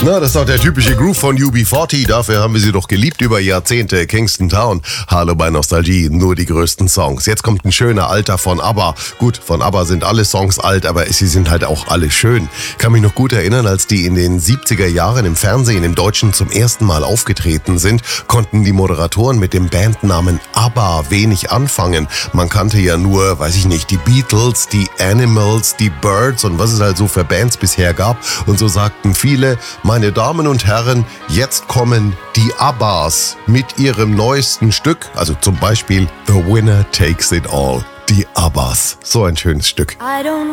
Na, das ist doch der typische Groove von UB40. Dafür haben wir sie doch geliebt über Jahrzehnte. Kingston Town. Hallo bei Nostalgie. Nur die größten Songs. Jetzt kommt ein schöner Alter von ABBA. Gut, von ABBA sind alle Songs alt, aber sie sind halt auch alle schön. Ich kann mich noch gut erinnern, als die in den 70er Jahren im Fernsehen im Deutschen zum ersten Mal aufgetreten sind, konnten die Moderatoren mit dem Bandnamen ABBA wenig anfangen. Man kannte ja nur, weiß ich nicht, die Beatles, die Animals, die Birds und was es halt so für Bands bisher gab. Und so sagten viele, meine Damen und Herren, jetzt kommen die ABBAs mit ihrem neuesten Stück, also zum Beispiel The Winner Takes It All. Die ABBAs, so ein schönes Stück. I don't